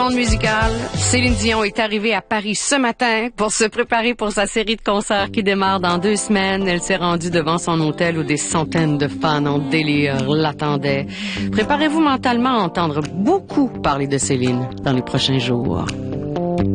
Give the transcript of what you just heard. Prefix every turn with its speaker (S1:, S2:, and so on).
S1: Monde musical, Céline Dion est arrivée à Paris ce matin pour se préparer pour sa série de concerts qui démarre dans 2 semaines. Elle s'est rendue devant son hôtel où des centaines de fans en délire l'attendaient. Préparez-vous mentalement à entendre beaucoup parler de Céline dans les prochains jours.